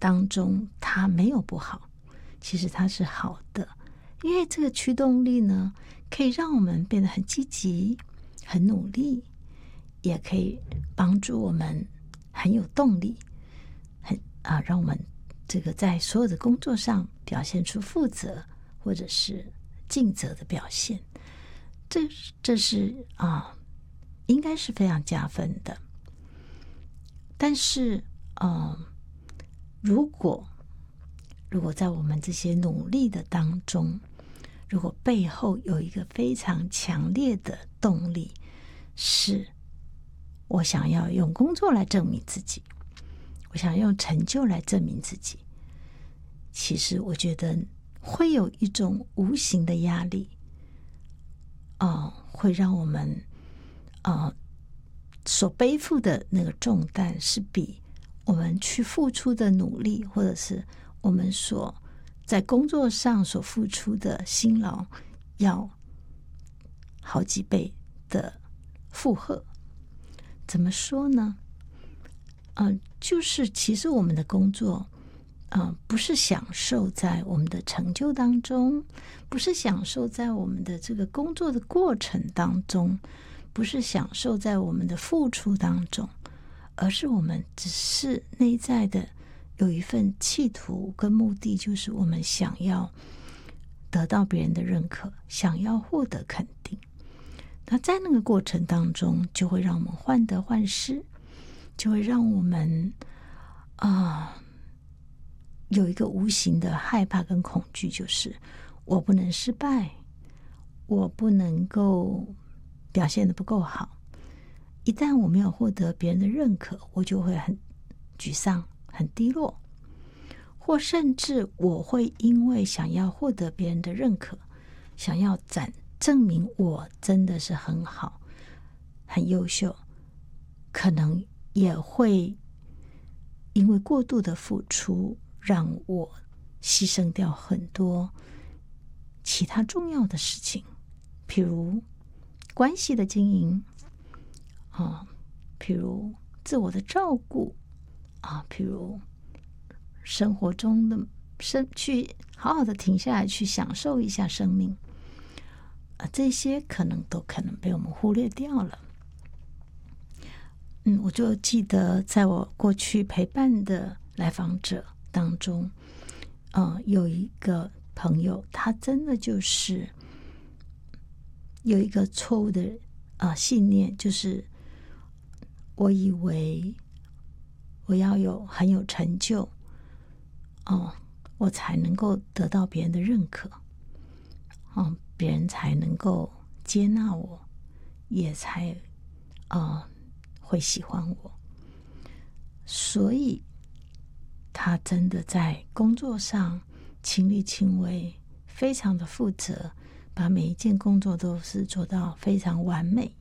当中它没有不好，其实它是好的，因为这个驱动力呢，可以让我们变得很积极、很努力，也可以帮助我们很有动力，让我们这个在所有的工作上表现出负责或者是尽责的表现。这是应该是非常加分的。但是如果在我们这些努力的当中，如果背后有一个非常强烈的动力，是我想要用工作来证明自己，我想要用成就来证明自己，其实我觉得会有一种无形的压力，会让我们所背负的那个重担是比我们去付出的努力，或者是我们所在工作上所付出的辛劳要好几倍的负荷。怎么说呢？就是其实我们的工作不是享受在我们的成就当中，不是享受在我们的这个工作的过程当中，不是享受在我们的付出当中，而是我们只是内在的有一份企图跟目的，就是我们想要得到别人的认可，想要获得肯定。那在那个过程当中，就会让我们患得患失，就会让我们有一个无形的害怕跟恐惧，就是我不能失败，我不能够表现得不够好，一旦我没有获得别人的认可，我就会很沮丧、很低落，甚至我会因为想要获得别人的认可，想要证明我真的是很好、很优秀，可能也会因为过度的付出，让我牺牲掉很多其他重要的事情，譬如关系的经营譬如自我的照顾譬如生活中的去好好的停下来去享受一下生命这些可能被我们忽略掉了。我就记得在我过去陪伴的来访者当中有一个朋友，他真的就是有一个错误的信念，就是我以为我要很有成就我才能够得到别人的认可别人才能够接纳我，也才会喜欢我。所以他真的在工作上亲力亲为，非常的负责，把每一件工作都是做到非常完美。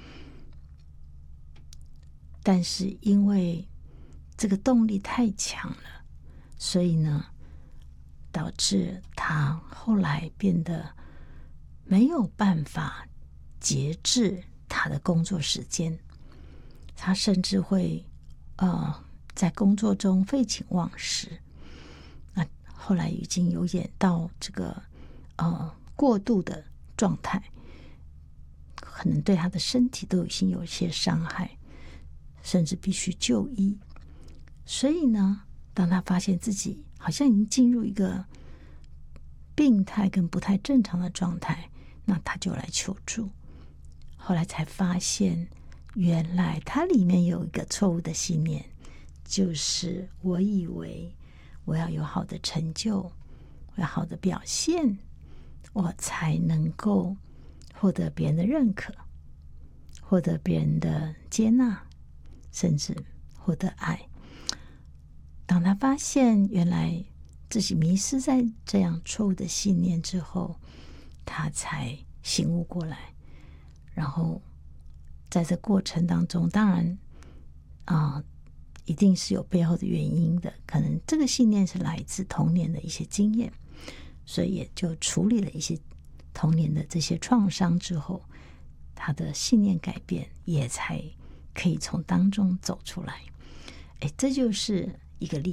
但是因为这个动力太强了，所以呢，导致他后来变得没有办法节制他的工作时间，他甚至会在工作中废寝忘食。那后来已经有演到这个过度的状态，可能对他的身体都已经有一些伤害，甚至必须就医。所以呢，当他发现自己好像已经进入一个病态跟不太正常的状态，那他就来求助。后来才发现，原来他里面有一个错误的信念，就是我以为我要有好的成就，我要好的表现，我才能够获得别人的认可，获得别人的接纳，甚至获得爱。当他发现原来自己迷失在这样错误的信念之后，他才醒悟过来。然后在这过程当中，当然一定是有背后的原因的，可能这个信念是来自童年的一些经验，所以也就处理了一些童年的这些创伤之后，他的信念改变，也才可以从当中走出来。这就是一个例子。